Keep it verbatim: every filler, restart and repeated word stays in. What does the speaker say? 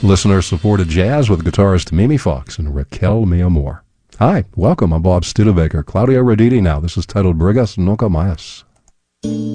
Listener-supported jazz with guitarist Mimi Fox and Raquel Mia-Moore. Hi, welcome. I'm Bob Studebaker. Claudio Roditi now. This is titled Brigas Nunca Más.